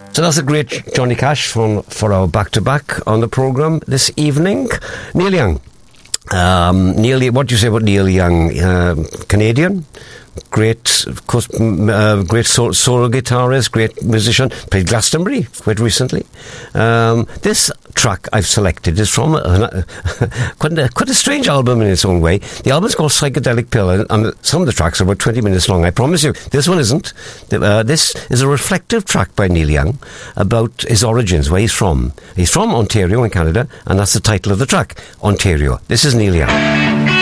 So that's a great Johnny Cash for our back-to-back on the programme this evening. Neil Young. What do you say about Neil Young? Canadian, great, of course, great soul guitarist, great musician. Played Glastonbury quite recently. This track I've selected is from quite a strange album in its own way. The album's called Psychedelic Pill, and some of the tracks are about 20 minutes long. I promise you, this one isn't. This is a reflective track by Neil Young about his origins, where he's from. He's from Ontario in Canada, and that's the title of the track, Ontario. This is Neil Young.